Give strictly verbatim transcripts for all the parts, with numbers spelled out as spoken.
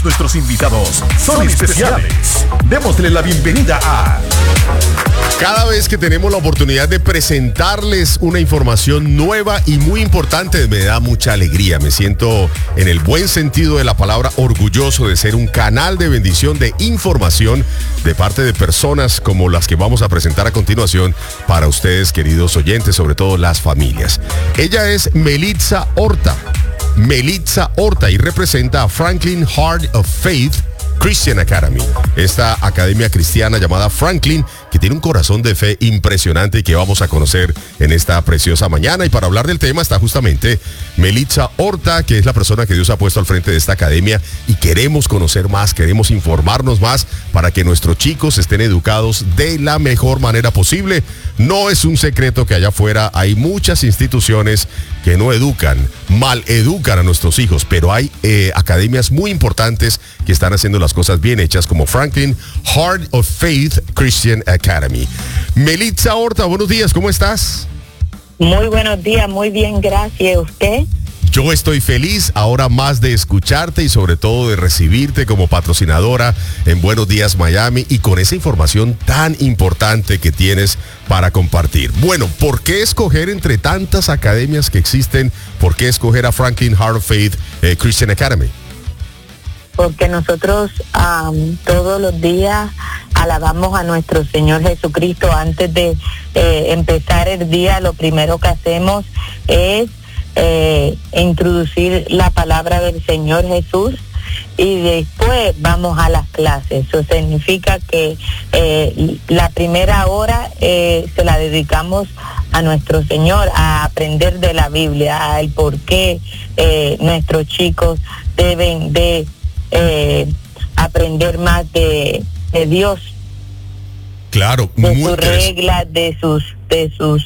Todos nuestros invitados son especiales. Démosle la bienvenida a... Cada vez que tenemos la oportunidad de presentarles una información nueva y muy importante, me da mucha alegría. Me siento, en el buen sentido de la palabra, orgulloso de ser un canal de bendición, de información de parte de personas como las que vamos a presentar a continuación para ustedes, queridos oyentes, sobre todo las familias. Ella es Melitza Horta. Melitza Horta y representa a Franklin Heart of Faith Christian Academy, esta academia cristiana llamada Franklin, que tiene un corazón de fe impresionante y que vamos a conocer en esta preciosa mañana. Y para hablar del tema está justamente Melitza Horta, que es la persona que Dios ha puesto al frente de esta academia, y queremos conocer más, queremos informarnos más para que nuestros chicos estén educados de la mejor manera posible. No es un secreto que allá afuera hay muchas instituciones que no educan, mal educan a nuestros hijos, pero hay eh, academias muy importantes que están haciendo las cosas bien hechas, como Franklin Heart of Faith Christian Academy. Melitza Horta, buenos días, ¿cómo estás? Muy buenos días, muy bien, gracias. ¿Usted? Yo estoy feliz ahora más de escucharte y sobre todo de recibirte como patrocinadora en Buenos Días Miami y con esa información tan importante que tienes para compartir. Bueno, ¿por qué escoger entre tantas academias que existen? ¿Por qué escoger a Franklin Heart of Faith eh, Christian Academy? Porque nosotros um, todos los días alabamos a nuestro Señor Jesucristo. Antes de eh, empezar el día, lo primero que hacemos es eh, introducir la palabra del Señor Jesús y después vamos a las clases. Eso significa que eh, la primera hora eh, se la dedicamos a nuestro Señor, a aprender de la Biblia, al por qué eh, nuestros chicos deben de Eh, aprender más de, de Dios, claro, de muy sus reglas, de sus de sus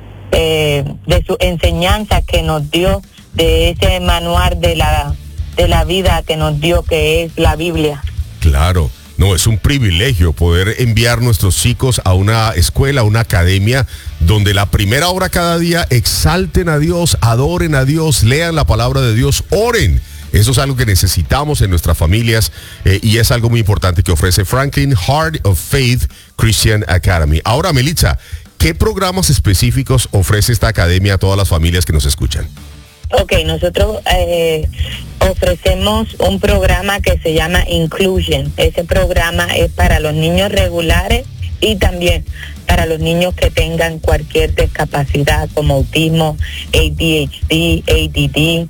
eh, de su enseñanza que nos dio, de ese manual de la de la vida que nos dio, que es la Biblia. Claro. No, es un privilegio poder enviar nuestros chicos a una escuela, a una academia, donde la primera hora cada día exalten a Dios, adoren a Dios, lean la palabra de Dios, oren. Eso es algo que necesitamos en nuestras familias eh, y es algo muy importante que ofrece Franklin Heart of Faith Christian Academy. Ahora, Melitza, ¿qué programas específicos ofrece esta academia a todas las familias que nos escuchan? Ok, nosotros eh, ofrecemos un programa que se llama Inclusion. Ese programa es para los niños regulares y también para los niños que tengan cualquier discapacidad como autismo, A D H D, A D D,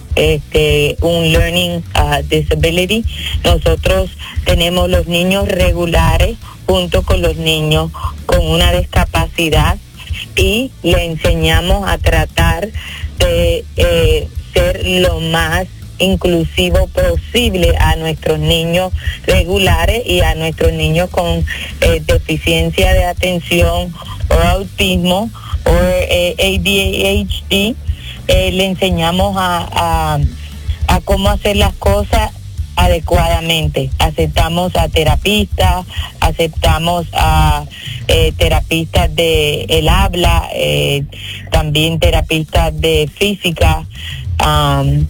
este, un learning uh, disability. Nosotros tenemos los niños regulares junto con los niños con una discapacidad y le enseñamos a tratar de eh, ser lo más inclusivo posible a nuestros niños regulares y a nuestros niños con eh, deficiencia de atención o autismo o eh, A D H D. Eh, le enseñamos a, a, a cómo hacer las cosas adecuadamente. Aceptamos a terapistas, aceptamos a eh, terapistas de el habla, eh, también terapistas de física. Um,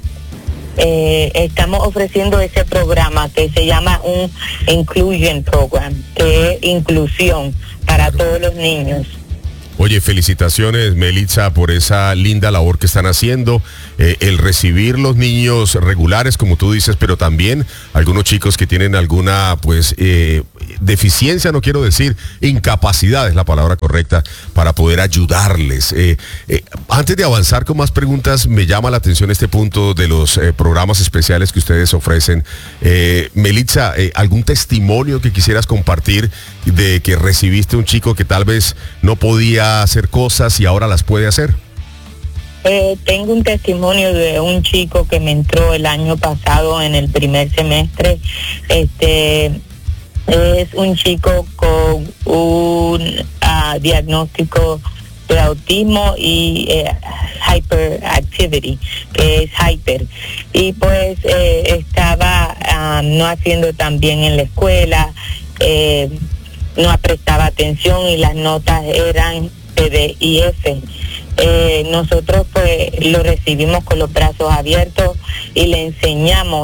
eh, estamos ofreciendo ese programa que se llama un Inclusion Program, que es inclusión para todos los niños. Oye, felicitaciones, Melitza, por esa linda labor que están haciendo, eh, el recibir los niños regulares, como tú dices, pero también algunos chicos que tienen alguna, pues, eh, deficiencia, no quiero decir, incapacidad es la palabra correcta, para poder ayudarles. Eh, eh, antes de avanzar con más preguntas, me llama la atención este punto de los eh, programas especiales que ustedes ofrecen. Eh, Melitza, eh, ¿algún testimonio que quisieras compartir de que recibiste un chico que tal vez no podía hacer cosas y ahora las puede hacer? Eh, tengo un testimonio de un chico que me entró el año pasado en el primer semestre. Este es un chico con un uh, diagnóstico de autismo y eh, hyperactivity, que es hyper. Y pues eh, estaba um, no haciendo tan bien en la escuela, eh, no prestaba atención y las notas eran P D y F. Eh, nosotros pues lo recibimos con los brazos abiertos y le enseñamos a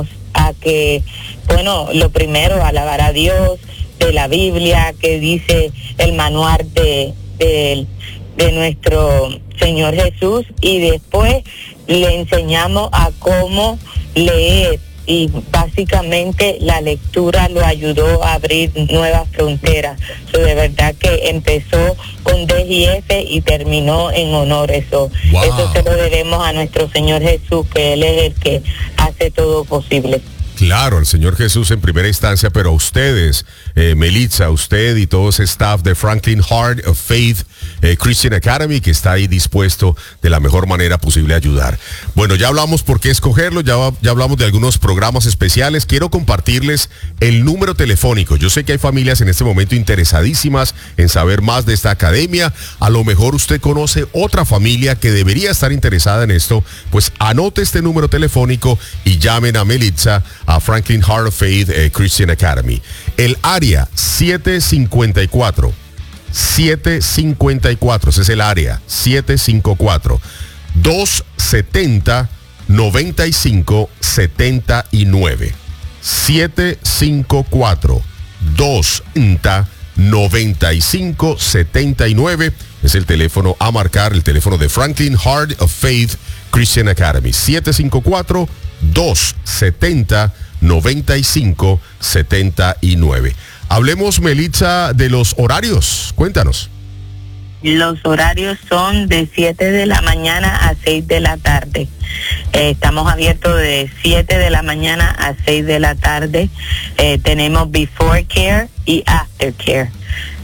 a que, bueno, lo primero, alabar a Dios, de la Biblia, que dice el manual de, de, de nuestro Señor Jesús, y después le enseñamos a cómo leer, y básicamente la lectura lo ayudó a abrir nuevas fronteras. So, de verdad que empezó con D y F y terminó en honor. Eso, wow. Eso se lo debemos a nuestro Señor Jesús, que Él es el que hace todo posible. Claro, el Señor Jesús en primera instancia, pero a ustedes, eh, Melitza, usted y todo ese staff de Franklin Heart of Faith eh, Christian Academy, que está ahí dispuesto de la mejor manera posible a ayudar. Bueno, ya hablamos por qué escogerlo, ya, ya hablamos de algunos programas especiales. Quiero compartirles el número telefónico. Yo sé que hay familias en este momento interesadísimas en saber más de esta academia. A lo mejor usted conoce otra familia que debería estar interesada en esto. Pues anote este número telefónico y llamen a Melitza, a Franklin Heart of Faith eh, Christian Academy. El área siete cinco cuatro, siete cinco cuatro, ese es el área, siete cinco cuatro, dos setenta, noventa y cinco setenta y nueve. siete cinco cuatro, dos setenta, noventa y cinco setenta y nueve es el teléfono a marcar, el teléfono de Franklin Heart of Faith Christian Academy. siete cinco cuatro, dos setenta, noventa y cinco setenta y nueve. Hablemos, Melitza, de los horarios. Cuéntanos. Los horarios son de siete de la mañana a seis de la tarde. Eh, estamos abiertos de siete de la mañana a seis de la tarde. Eh, tenemos Before Care y After Care.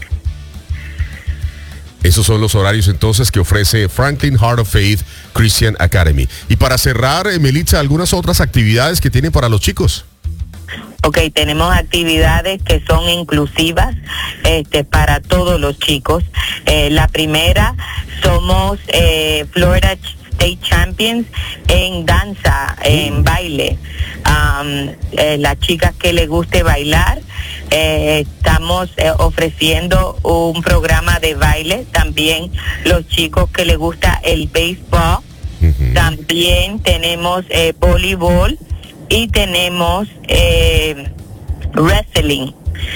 Esos son los horarios entonces que ofrece Franklin Heart of Faith Christian Academy. Y para cerrar, eh, Melitza, algunas otras actividades que tienen para los chicos. Ok, tenemos actividades que son inclusivas este, para todos los chicos. Eh, la primera, somos eh, Florida State Champions en danza, en baile. Um, eh, las chicas que les guste bailar, eh, estamos eh, ofreciendo un programa de baile. También los chicos que les gusta el béisbol. Uh-huh. También tenemos eh, voleibol. Y tenemos eh, wrestling.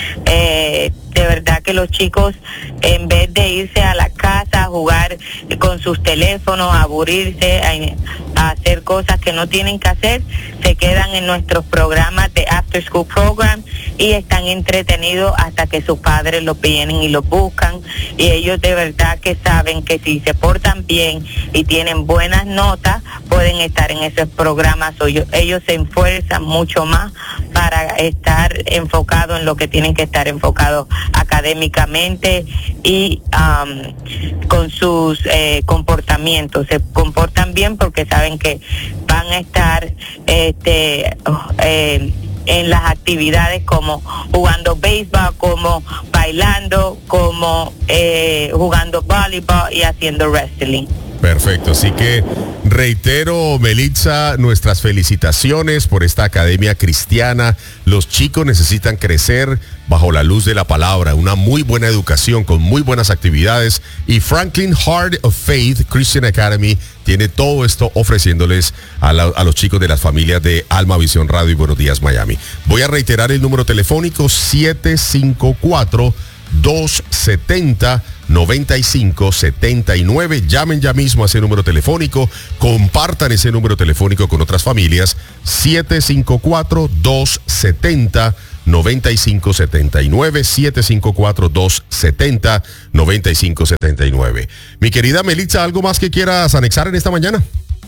Eh, de verdad que los chicos, en vez de irse a la casa a jugar con sus teléfonos, a aburrirse, a, a hacer cosas que no tienen que hacer, se quedan en nuestros programas de After School Program y están entretenidos hasta que sus padres los vienen y los buscan. Y ellos de verdad que saben que si se portan bien y tienen buenas notas, pueden estar en esos programas. O ellos, ellos se esfuerzan mucho más para estar enfocados en lo que tienen que estar enfocados académicamente y um, con sus eh, comportamientos. Se comportan bien porque saben que van a estar este eh, en las actividades como jugando béisbol, como bailando, como eh, jugando voleibol y haciendo wrestling. Perfecto, así que reitero, Melitza, nuestras felicitaciones por esta academia cristiana. Los chicos necesitan crecer bajo la luz de la palabra, una muy buena educación con muy buenas actividades, y Franklin Heart of Faith Christian Academy tiene todo esto ofreciéndoles a, la, a los chicos de las familias de Alma Visión Radio y Buenos Días Miami. Voy a reiterar el número telefónico siete cinco cuatro, dos setenta, noventa y cinco setenta y nueve. Llamen ya mismo a ese número telefónico, compartan ese número telefónico con otras familias. Siete cinco cuatro, dos setenta, noventa y cinco setenta y nueve. Siete cinco cuatro, dos setenta, noventa y cinco setenta y nueve. Mi querida Melitza, ¿algo más que quieras anexar en esta mañana?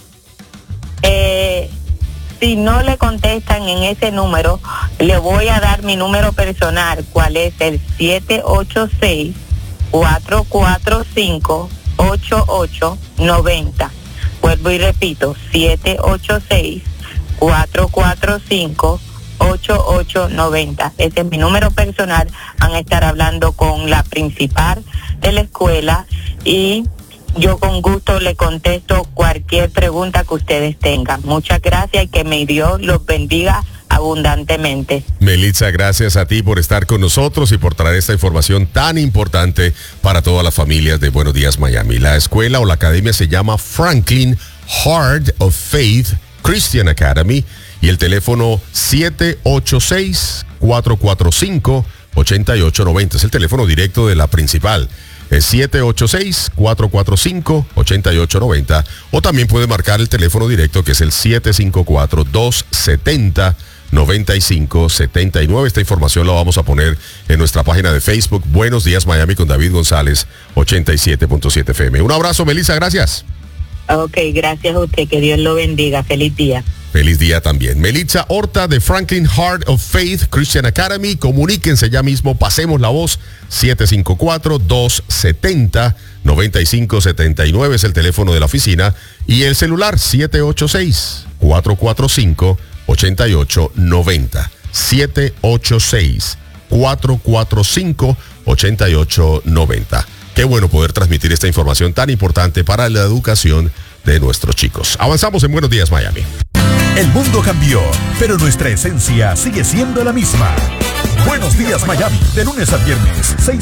Eh... Si no le contestan en ese número, le voy a dar mi número personal, cuál es el siete ocho seis, cuatro cuatro cinco, ocho ocho nueve cero. Vuelvo y repito, siete ocho seis, cuatro cuatro cinco, ocho ocho nueve cero. Ese es mi número personal. Van a estar hablando con la principal de la escuela y yo con gusto le contesto cualquier pregunta que ustedes tengan. Muchas gracias y que mi Dios los bendiga abundantemente. Melitza, gracias a ti por estar con nosotros y por traer esta información tan importante para todas las familias de Buenos Días Miami. La escuela o la academia se llama Franklin Heart of Faith Christian Academy y el teléfono siete ocho seis, cuatro cuatro cinco, ocho ocho nueve cero. Es el teléfono directo de la principal. Es siete ocho seis, cuatro cuatro cinco, ocho ocho nueve cero. O también puede marcar el teléfono directo, que es el siete cinco cuatro, dos siete cero, nueve cinco siete nueve. Esta información la vamos a poner en nuestra página de Facebook. Buenos días, Miami, con David González, ochenta y siete punto siete F M. Un abrazo, Melissa, gracias. Ok, gracias a usted, que Dios lo bendiga. Feliz día. Feliz día también. Melissa Horta de Franklin Heart of Faith Christian Academy. Comuníquense ya mismo, pasemos la voz. siete cinco cuatro, dos siete cero, nueve cinco siete nueve es el teléfono de la oficina. Y el celular siete ocho seis, cuatro cuatro cinco, ocho ocho nueve cero. siete ocho seis, cuatro cuatro cinco, ocho ocho nueve cero. Qué bueno poder transmitir esta información tan importante para la educación de nuestros chicos. Avanzamos en Buenos Días, Miami. El mundo cambió, pero nuestra esencia sigue siendo la misma. Buenos días, Miami, de lunes a viernes, seis